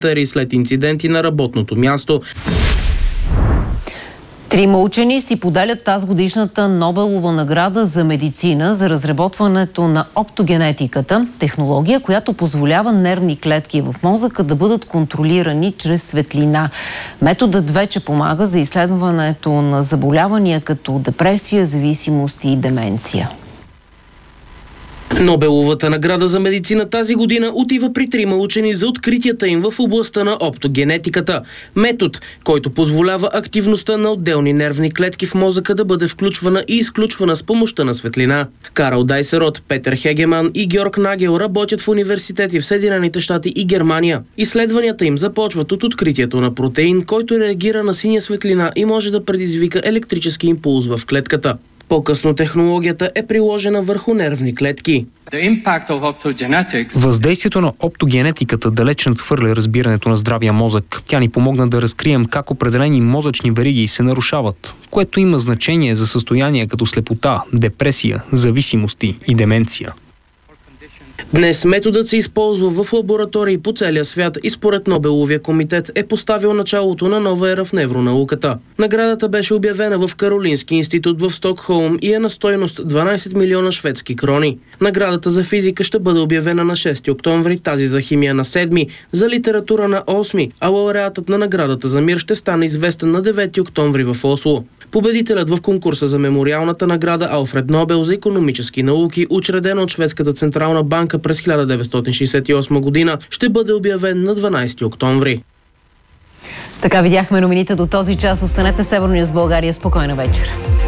след инциденти на работното място. 3 учени си поделят тази годишната Нобелова награда за медицина за разработването на оптогенетиката, технология, която позволява нервни клетки в мозъка да бъдат контролирани чрез светлина. Методът вече помага за изследването на заболявания като депресия, зависимост и деменция. Нобеловата награда за медицина тази година отива при 3 учени за откритията им в областта на оптогенетиката. Метод, който позволява активността на отделни нервни клетки в мозъка да бъде включвана и изключвана с помощта на светлина. Карл Дайсерот, Петър Хегеман и Георг Нагел работят в университети в Съединените щати и Германия. Изследванията им започват от откритието на протеин, който реагира на синя светлина и може да предизвика електрически импулс в клетката. По-късно технологията е приложена върху нервни клетки. Въздействието на оптогенетиката далеч надхвърля разбирането на здравия мозък. Тя ни помогна да разкрием как определени мозъчни вериги се нарушават, което има значение за състояния като слепота, депресия, зависимости и деменция. Днес методът се използва в лаборатории по целия свят и според Нобеловия комитет е поставил началото на нова ера в невронауката. Наградата беше обявена в Каролински институт в Стокхолм и е на стойност 12 милиона шведски крони. Наградата за физика ще бъде обявена на 6 октомври, тази за химия на 7, за литература на 8, а лауреатът на наградата за мир ще стане известен на 9 октомври в Осло. Победителят в конкурса за мемориалната награда Алфред Нобел за икономически науки, учредена от Шведската централна банка през 1968 година, ще бъде обявен на 12 октомври. Така видяхме новините до този час. Останете с Евронюз България. Спокойна вечер.